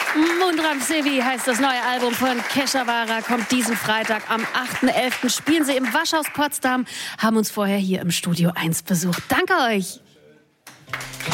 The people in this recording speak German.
Mundram Sevi heißt das neue Album von Keshavara, kommt diesen Freitag am 8.11. Spielen sie im Waschhaus Potsdam, haben uns vorher hier im Studio 1 besucht. Danke euch!